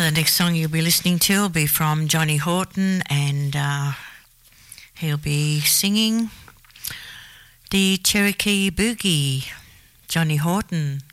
The next song you'll be listening to will be from Johnny Horton, and he'll be singing the Cherokee Boogie. Johnny Horton.